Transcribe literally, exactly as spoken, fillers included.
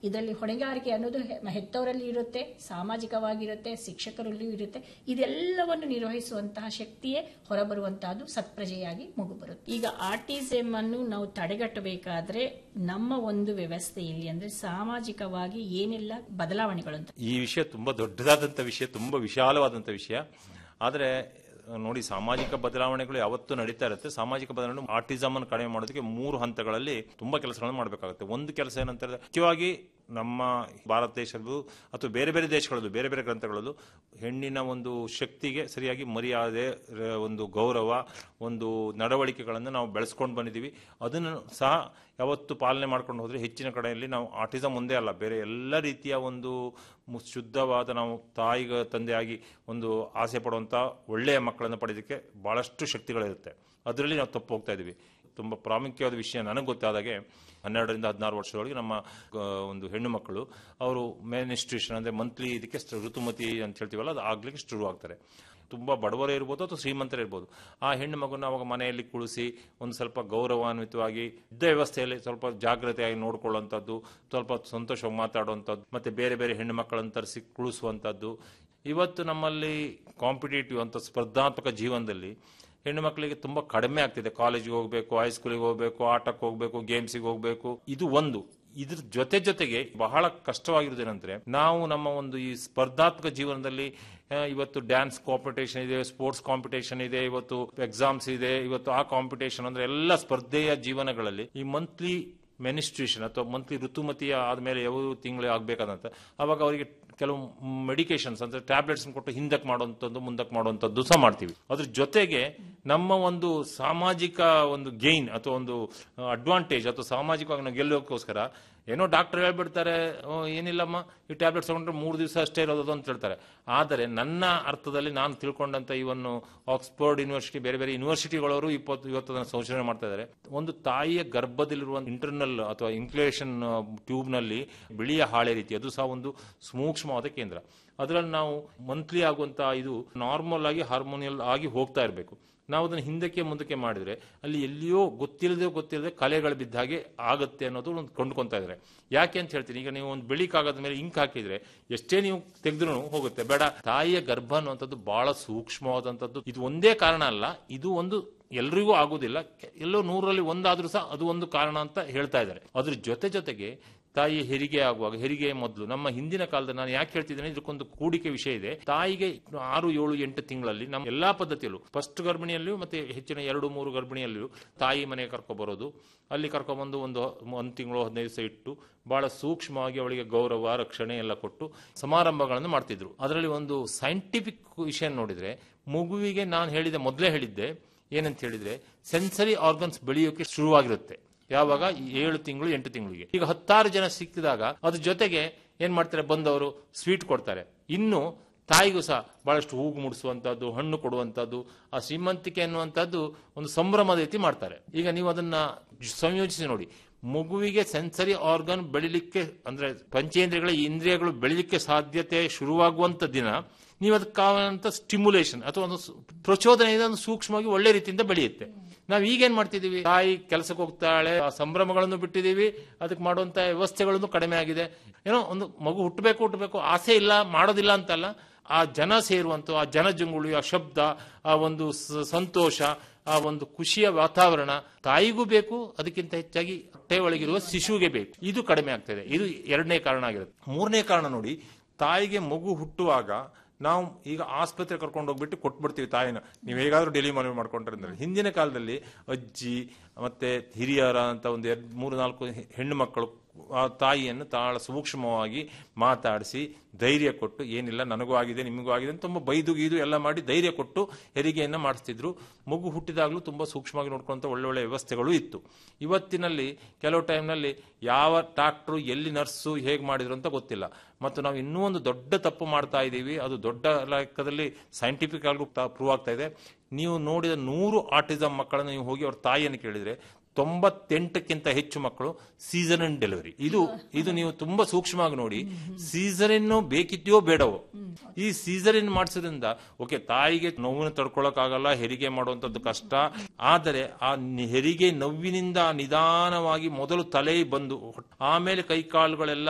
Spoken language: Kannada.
ಇದರಲ್ಲಿ ಹೊಣೆಗಾರಿಕೆ ಅನ್ನೋದು ಹೆತ್ತವರಲ್ಲಿ ಇರುತ್ತೆ, ಸಾಮಾಜಿಕವಾಗಿರುತ್ತೆ, ಶಿಕ್ಷಕರಲ್ಲೂ ಇರುತ್ತೆ. ಇದೆಲ್ಲವನ್ನು ನಿರ್ವಹಿಸುವಂತಹ ಶಕ್ತಿಯೇ ಹೊರಬರುವಂತಹದ್ದು ಸತ್ಪ್ರಜೆಯಾಗಿ ಮಗು ಬರುತ್ತೆ. ಈಗ ಆಟಿಸಮ್ ಅನ್ನು ನಾವು ತಡೆಗಟ್ಟಬೇಕಾದ್ರೆ ನಮ್ಮ ಒಂದು ವ್ಯವಸ್ಥೆಯಲ್ಲಿ ಅಂದ್ರೆ ಸಾಮಾಜಿಕವಾಗಿ ಏನೆಲ್ಲ ಬದಲಾವಣೆಗಳು ಅಂತ. ಈ ವಿಷಯ ತುಂಬಾ ದೊಡ್ಡದಾದಂತ ವಿಷಯ, ತುಂಬಾ ವಿಶಾಲವಾದಂತ ವಿಷಯ. ಆದ್ರೆ ನೋಡಿ, ಸಾಮಾಜಿಕ ಬದಲಾವಣೆಗಳು ಯಾವತ್ತೂ ನಡೀತಾ ಇರುತ್ತೆ. ಸಾಮಾಜಿಕ ಬದಲಾವಣೆ ಆಟಿಸಮ್ ಅನ್ನು ಕಡಿಮೆ ಮಾಡೋದಕ್ಕೆ ಮೂರು ಹಂತಗಳಲ್ಲಿ ತುಂಬಾ ಕೆಲಸಗಳನ್ನು ಮಾಡಬೇಕಾಗುತ್ತೆ. ಒಂದು ಕೆಲಸ ಏನಂತಾರೆ, ಮುಖ್ಯವಾಗಿ ನಮ್ಮ ಭಾರತ ದೇಶದ್ದು ಅಥವಾ ಬೇರೆ ಬೇರೆ ದೇಶಗಳಲ್ಲೂ ಬೇರೆ ಬೇರೆ ಗ್ರಂಥಗಳಲ್ಲೂ ಹೆಣ್ಣಿನ ಒಂದು ಶಕ್ತಿಗೆ ಸರಿಯಾಗಿ ಮರ್ಯಾದೆ, ಒಂದು ಗೌರವ, ಒಂದು ನಡವಳಿಕೆಗಳನ್ನು ನಾವು ಬೆಳೆಸ್ಕೊಂಡು ಬಂದಿದ್ದೀವಿ. ಅದನ್ನು ಸಹ ಯಾವತ್ತು ಪಾಲನೆ ಮಾಡ್ಕೊಂಡು ಹೋದ್ರೆ ಹೆಚ್ಚಿನ ಕಡೆಯಲ್ಲಿ ನಾವು ಆಟಿಸಮ್ ಒಂದೇ ಅಲ್ಲ, ಬೇರೆ ಎಲ್ಲ ರೀತಿಯ ಒಂದು ಶುದ್ಧವಾದ ನಾವು ತಾಯಿಗ ತಂದೆಯಾಗಿ ಒಂದು ಆಸೆ ಪಡುವಂಥ ಒಳ್ಳೆಯ ಮಕ್ಕಳನ್ನು ಪಡೆಯೋದಕ್ಕೆ ಬಹಳಷ್ಟು ಶಕ್ತಿಗಳಿರುತ್ತೆ. ಅದರಲ್ಲಿ ನಾವು ತಪ್ಪು ಹೋಗ್ತಾ ಇದ್ದೀವಿ. ತುಂಬ ಪ್ರಾಮುಖ್ಯವಾದ ವಿಷಯ ನನಗೆ ಗೊತ್ತಾದಾಗೆ, ಹನ್ನೆರಡರಿಂದ ಹದಿನಾರು ವರ್ಷದೊಳಗೆ ನಮ್ಮ ಒಂದು ಹೆಣ್ಣು ಮಕ್ಕಳು ಅವರು ಮೆನ್ಸ್ಟ್ರೇಷನ್ ಅಂದರೆ ಮಂತ್ಲಿ ಇದಕ್ಕೆ ಋತುಮತಿ ಅಂತ ಹೇಳ್ತೀವಲ್ಲ, ಅದು ಆಗ್ಲಿಕ್ಕೆ ಶುರು ಆಗ್ತಾರೆ. ತುಂಬ ಬಡವರೇ ಇರ್ಬೋದು ಅಥವಾ ಶ್ರೀಮಂತರೇ ಇರ್ಬೋದು. ಆ ಹೆಣ್ಣು ಮಗುನ ಅವಾಗ ಮನೆಯಲ್ಲಿ ಕುಳಿಸಿ ಒಂದು ಸ್ವಲ್ಪ ಗೌರವಾನ್ವಿತವಾಗಿ ಇದ್ದ ವ್ಯವಸ್ಥೆಯಲ್ಲಿ ಸ್ವಲ್ಪ ಜಾಗ್ರತೆಯಾಗಿ ನೋಡ್ಕೊಳ್ಳುವಂಥದ್ದು, ಸ್ವಲ್ಪ ಸಂತೋಷವಾಗಿ ಮಾತಾಡುವಂಥದ್ದು, ಮತ್ತೆ ಬೇರೆ ಬೇರೆ ಹೆಣ್ಣು ಮಕ್ಕಳನ್ನು ತರಿಸಿ ಕುಳಿಸುವಂಥದ್ದು. ಇವತ್ತು ನಮ್ಮಲ್ಲಿ ಕಾಂಪಿಟೇಟಿವ್ ಅಂತ ಸ್ಪರ್ಧಾತ್ಮಕ ಜೀವನದಲ್ಲಿ ಹೆಣ್ಣು ಮಕ್ಕಳಿಗೆ ತುಂಬಾ ಕಡಿಮೆ ಆಗ್ತಿದೆ. ಕಾಲೇಜಿಗೆ ಹೋಗ್ಬೇಕು, ಹೈಸ್ಕೂಲಿಗೆ ಹೋಗ್ಬೇಕು, ಆಟಕ್ಕೆ ಹೋಗ್ಬೇಕು, ಗೇಮ್ಸಿಗೆ ಹೋಗ್ಬೇಕು. ಇದು ಒಂದು. ಇದ್ರ ಜೊತೆ ಜೊತೆಗೆ ಬಹಳ ಕಷ್ಟವಾಗಿರೋದೇನಂದ್ರೆ, ನಾವು ನಮ್ಮ ಒಂದು ಈ ಸ್ಪರ್ಧಾತ್ಮಕ ಜೀವನದಲ್ಲಿ ಇವತ್ತು ಡ್ಯಾನ್ಸ್ ಕಾಂಪಿಟೇಷನ್ ಇದೆ, ಸ್ಪೋರ್ಟ್ಸ್ ಕಾಂಪಿಟೇಷನ್ ಇದೆ, ಇವತ್ತು ಎಕ್ಸಾಮ್ಸ್ ಇದೆ, ಇವತ್ತು ಆ ಕಾಂಪಿಟೇಷನ್ ಅಂದ್ರೆ ಎಲ್ಲ ಸ್ಪರ್ಧೆಯ ಜೀವನಗಳಲ್ಲಿ ಈ ಮಂತ್ಲಿ ಮೆನಿಸ್ಟ್ರೇಷನ್ ಅಥವಾ ಮಂತ್ಲಿ ಋತುಮತಿಯ ಆದ್ಮೇಲೆ ಯಾವ ತಿಂಗಳು ಆಗ್ಬೇಕಾದಂತ ಅವಾಗ ಅವರಿಗೆ ಕೆಲವು ಮೆಡಿಕೇಶನ್ಸ್ ಅಂದ್ರೆ ಟ್ಯಾಬ್ಲೆಟ್ಸ್ ಕೊಟ್ಟು ಹಿಂದಕ್ಕೆ ಮಾಡುವಂಥದ್ದು ಮುಂದಕ್ಕೆ ಮಾಡುವಂಥದ್ದು ಸಹ ಮಾಡ್ತೀವಿ. ಅದ್ರ ಜೊತೆಗೆ ನಮ್ಮ ಒಂದು ಸಾಮಾಜಿಕ ಒಂದು ಗೇನ್ ಅಥವಾ ಒಂದು ಅಡ್ವಾಂಟೇಜ್ ಅಥವಾ ಸಾಮಾಜಿಕವಾಗಿ ನಾವು ಗೆಲ್ಲೋಕ್ಕೋಸ್ಕರ ಏನೋ ಡಾಕ್ಟರ್ ಹೇಳ್ಬಿಡ್ತಾರೆ, ಏನಿಲ್ಲಮ್ಮ ಈ ಟ್ಯಾಬ್ಲೆಟ್ಸ್ ತಗೊಂಡ್ರೆ ಮೂರು ದಿವಸ ಅಷ್ಟೇ ಇರೋದು ಅಂತ ಹೇಳ್ತಾರೆ. ಆದರೆ ನನ್ನ ಅರ್ಥದಲ್ಲಿ ನಾನು ತಿಳ್ಕೊಂಡಂತ ಇವನ್ನು ಆಕ್ಸ್ಫರ್ಡ್ ಯೂನಿವರ್ಸಿಟಿ, ಬೇರೆ ಬೇರೆ ಯೂನಿವರ್ಸಿಟಿಗಳವರು ಇಪ್ಪತ್ತು ಇವತ್ತು ಅದನ್ನು ಸಂಶೋಧನೆ ಮಾಡ್ತಾ ಇದ್ದಾರೆ. ಒಂದು ತಾಯಿಯ ಗರ್ಭದಲ್ಲಿರುವ ಇಂಟರ್ನಲ್ ಅಥವಾ ಇನ್ಕ್ಯುಲೇಷನ್ ಟ್ಯೂಬ್ ನಲ್ಲಿ ಬಿಳಿಯ ಹಾಳೆ ರೀತಿ, ಅದು ಸಹ ಒಂದು ಸೂಕ್ಷ್ಮವಾದ ಕೇಂದ್ರ. ಅದರಲ್ಲಿ ನಾವು ಮಂತ್ಲಿ ಆಗುವಂತ ಇದು ನಾರ್ಮಲ್ ಆಗಿ ಹಾರ್ಮೋನಿಯಲ್ ಆಗಿ ಹೋಗ್ತಾ ಇರಬೇಕು. ನಾವು ಅದನ್ನು ಹಿಂದಕ್ಕೆ ಮುಂದಕ್ಕೆ ಮಾಡಿದ್ರೆ ಅಲ್ಲಿ ಎಲ್ಲಿಯೋ ಗೊತ್ತಿಲ್ಲದೆ ಗೊತ್ತಿಲ್ಲದೆ ಕಲೆಗಳು ಬಿದ್ದ ಹಾಗೆ ಆಗುತ್ತೆ ಅನ್ನೋದು ಒಂದು ಕೊಂಡ್ಕೊಂತಾ ಇದ್ದಾರೆ. ಯಾಕೆ ಅಂತ ಹೇಳ್ತೀನಿ, ಈಗ ನೀವು ಒಂದು ಬಿಳಿ ಕಾಗದ ಮೇಲೆ ಇಂಕ್ ಹಾಕಿದ್ರೆ ಎಷ್ಟೇ ನೀವು ತೆಗೆದ್ರೂ ಹೋಗುತ್ತೆ. ಬೇಡ, ತಾಯಿಯ ಗರ್ಭ ಅನ್ನುವಂಥದ್ದು ಬಹಳ ಸೂಕ್ಷ್ಮವಾದಂಥದ್ದು. ಇದು ಒಂದೇ ಕಾರಣ ಅಲ್ಲ, ಇದು ಒಂದು ಎಲ್ರಿಗೂ ಆಗುದಿಲ್ಲ, ಎಲ್ಲೋ ನೂರಲ್ಲಿ ಒಂದಾದ್ರೂ ಸಹ ಅದು ಒಂದು ಕಾರಣ ಅಂತ ಹೇಳ್ತಾ ಇದ್ದಾರೆ. ಅದ್ರ ಜೊತೆ ಜೊತೆಗೆ ತಾಯಿ ಹೆರಿಗೆ ಆಗುವಾಗ, ಹೆರಿಗೆ ಮೊದಲು ನಮ್ಮ ಹಿಂದಿನ ಕಾಲದಲ್ಲಿ ನಾನು ಯಾಕೆ ಹೇಳ್ತಿದ್ದೇನೆ, ಇದಕ್ಕೊಂದು ಕೂಡಿಕೆ ವಿಷಯ ಇದೆ. ತಾಯಿಗೆ ಆರು ಏಳು ಎಂಟು ತಿಂಗಳಲ್ಲಿ ನಮ್ಮ ಎಲ್ಲಾ ಪದ್ಧತಿಯಲ್ಲೂ ಫಸ್ಟ್ ಗರ್ಭಿಣಿಯಲ್ಲಿಯೂ ಮತ್ತೆ ಹೆಚ್ಚಿನ ಎರಡು ಮೂರು ಗರ್ಭಿಣಿಯಲ್ಲಿಯೂ ತಾಯಿ ಮನೆಗೆ ಕರ್ಕೊಬರೋದು, ಅಲ್ಲಿ ಕರ್ಕೊಂಡ್ಬಂದು ಒಂದು ಒಂದು ತಿಂಗಳು ಹದಿನೈದು ದಿವಸ ಇಟ್ಟು ಬಹಳ ಸೂಕ್ಷ್ಮವಾಗಿ ಅವಳಿಗೆ ಗೌರವ ರಕ್ಷಣೆ ಎಲ್ಲ ಕೊಟ್ಟು ಸಮಾರಂಭಗಳನ್ನು ಮಾಡ್ತಿದ್ರು. ಅದರಲ್ಲಿ ಒಂದು ಸೈಂಟಿಫಿಕ್ ವಿಷಯ ನೋಡಿದ್ರೆ, ಮಗುವಿಗೆ ನಾನು ಹೇಳಿದೆ ಮೊದಲೇ ಹೇಳಿದ್ದೆ ಏನಂತ ಹೇಳಿದ್ರೆ, ಸೆನ್ಸರಿ ಆರ್ಗನ್ಸ್ ಬೆಳೆಯೋಕೆ ಶುರುವಾಗಿರುತ್ತೆ ಯಾವಾಗ ಏಳು ತಿಂಗಳು ಎಂಟು ತಿಂಗಳಿಗೆ. ಈಗ ಹತ್ತಾರು ಜನ ಸಿಕ್ಕಿದಾಗ ಅದ್ರ ಜೊತೆಗೆ ಏನ್ ಮಾಡ್ತಾರೆ, ಬಂದವರು ಸ್ವೀಟ್ ಕೊಡ್ತಾರೆ. ಇನ್ನು ತಾಯಿಗೂ ಸಹ ಬಹಳಷ್ಟು ಹೂಗು ಮುಡಿಸುವಂತದ್ದು, ಹಣ್ಣು ಕೊಡುವಂತದ್ದು, ಆ ಶ್ರೀಮಂತಿಕೆ ಅನ್ನುವಂಥದ್ದು ಒಂದು ಸಂಭ್ರಮದ ರೀತಿ ಮಾಡ್ತಾರೆ. ಈಗ ನೀವು ಅದನ್ನ ಸಂಯೋಜಿಸಿ ನೋಡಿ, ಮಗುವಿಗೆ ಸೆನ್ಸರಿ ಆರ್ಗನ್ ಬೆಳಿಲಿಕ್ಕೆ ಅಂದ್ರೆ ಪಂಚೇಂದ್ರಿಯಗಳ ಇಂದ್ರಿಯಗಳು ಬೆಳಿಲಿಕ್ಕೆ ಸಾಧ್ಯತೆ ಶುರುವಾಗುವಂತ ದಿನ ನೀವು ಅದಕ್ಕಾದಂತ ಸ್ಟಿಮ್ಯುಲೇಷನ್ ಅಥವಾ ಒಂದು ಪ್ರಚೋದನೆ ಒಂದು ಸೂಕ್ಷ್ಮವಾಗಿ ಒಳ್ಳೆ ರೀತಿಯಿಂದ ಬೆಳೆಯುತ್ತೆ. ನಾವ್ ಈಗೇನ್ ಮಾಡ್ತಿದೀವಿ, ತಾಯಿ ಕೆಲಸಕ್ಕೆ ಹೋಗ್ತಾಳೆ, ಆ ಸಂಭ್ರಮಗಳನ್ನು ಬಿಟ್ಟಿದೀವಿ, ಅದಕ್ಕೆ ಮಾಡುವಂತ ವ್ಯವಸ್ಥೆಗಳನ್ನು ಕಡಿಮೆ ಆಗಿದೆ. ಏನೋ ಒಂದು ಮಗು ಹುಟ್ಟಬೇಕು ಹುಟ್ಟಬೇಕು ಆಸೆ ಇಲ್ಲ, ಮಾಡೋದಿಲ್ಲ ಅಂತಲ್ಲ, ಆ ಜನ ಸೇರುವಂತ ಆ ಜನಜಂಗುಳಿ, ಆ ಶಬ್ದ, ಆ ಒಂದು ಸಂತೋಷ, ಆ ಒಂದು ಖುಷಿಯ ವಾತಾವರಣ ತಾಯಿಗೂ ಬೇಕು, ಅದಕ್ಕಿಂತ ಹೆಚ್ಚಾಗಿ ಹೊಟ್ಟೆ ಒಳಗಿರುವ ಶಿಶುವಿಗೆ ಬೇಕು. ಇದು ಕಡಿಮೆ ಆಗ್ತದೆ. ಇದು ಎರಡನೇ ಕಾರಣ ಆಗಿರುತ್ತೆ. ಮೂರನೇ ಕಾರಣ ನೋಡಿ, ತಾಯಿಗೆ ಮಗು ಹುಟ್ಟುವಾಗ ನಾವು ಈಗ ಆಸ್ಪತ್ರೆ ಕರ್ಕೊಂಡು ಹೋಗ್ಬಿಟ್ಟು ಕೊಟ್ಬಿಡ್ತೀವಿ ತಾಯಿನ, ನೀವು ಹೇಗಾದ್ರೂ ಡೆಲಿವರಿ ಮಾಡ್ಕೊಂಡ್ರೆ ಅಂದ್ರೆ. ಹಿಂದಿನ ಕಾಲದಲ್ಲಿ ಅಜ್ಜಿ ಮತ್ತೆ ಹಿರಿಯರ ಅಂತ ಒಂದು ಎರಡು ಮೂರು ನಾಲ್ಕು ಹೆಣ್ಣು ಮಕ್ಕಳು ಆ ತಾಯಿಯನ್ನು ತಾಳ ಸೂಕ್ಷ್ಮವಾಗಿ ಮಾತಾಡಿಸಿ ಧೈರ್ಯ ಕೊಟ್ಟು, ಏನಿಲ್ಲ ನನಗೂ ಆಗಿದೆ ನಿಮಗೂ ಆಗಿದೆ ಅಂತ ತುಂಬಾ ಬೈದು ಗೀದು ಎಲ್ಲ ಮಾಡಿ ಧೈರ್ಯ ಕೊಟ್ಟು ಹೆರಿಗೆಯನ್ನ ಮಾಡಿಸ್ತಿದ್ರು. ಮಗು ಹುಟ್ಟಿದಾಗ್ಲೂ ತುಂಬಾ ಸೂಕ್ಷ್ಮವಾಗಿ ನೋಡ್ಕೊಂತ ಒಳ್ಳೊಳ್ಳೆ ವ್ಯವಸ್ಥೆಗಳು ಇತ್ತು. ಇವತ್ತಿನಲ್ಲಿ ಕೆಲವು ಟೈಮ್ನಲ್ಲಿ ಯಾವ ಡಾಕ್ಟ್ರು ಎಲ್ಲಿ ನರ್ಸು ಹೇಗೆ ಮಾಡಿದ್ರು ಅಂತ ಗೊತ್ತಿಲ್ಲ. ಮತ್ತು ನಾವು ಇನ್ನೂ ಒಂದು ದೊಡ್ಡ ತಪ್ಪು ಮಾಡ್ತಾ ಇದ್ದೀವಿ, ಅದು ದೊಡ್ಡ ಲೆಕ್ಕದಲ್ಲಿ ಸೈಂಟಿಫಿಕ್ ಆಗಿ ಪ್ರೂವ್ ಆಗ್ತಾ ಇದೆ. ನೀವು ನೋಡಿದ ನೂರು ಆಟಿಸಮ್ ಮಕ್ಕಳನ್ನು ನೀವು ಹೋಗಿ ಅವ್ರ ತಾಯಿಯನ್ನು ಕೇಳಿದ್ರೆ ತೊಂಬತ್ತೆಂಟಕ್ಕಿಂತ ಹೆಚ್ಚು ಮಕ್ಕಳು ಸೀಸರಿನ್ ಡೆಲಿವರಿ. ಇದು ಇದು ನೀವು ತುಂಬಾ ಸೂಕ್ಷ್ಮವಾಗಿ ನೋಡಿ, ಸೀಸರಿನ್ ಬೇಕಿದೆಯೋ ಬೇಡವೋ, ಈ ಸೀಸರಿನ್ ಮಾಡಿಸೋದ್ರಿಂದ ಓಕೆ ತಾಯಿಗೆ ನೋವನ್ನು ತಡ್ಕೊಳಕ್ಕಾಗಲ್ಲ, ಹೆರಿಗೆ ಮಾಡುವಂತದ್ದು ಕಷ್ಟ. ಆದರೆ ಆ ಹೆರಿಗೆ ನೋವಿನಿಂದ ನಿಧಾನವಾಗಿ ಮೊದಲು ತಲೆ ಬಂದು ಆಮೇಲೆ ಕೈ ಕಾಲುಗಳೆಲ್ಲ